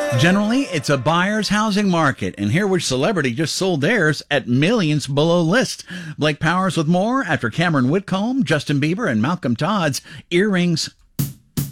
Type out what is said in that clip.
Generally, it's a buyer's housing market, and here which celebrity just sold theirs at millions below list. Blake Powers with more after Cameron Whitcomb, Justin Bieber, and Malcolm Todd's earrings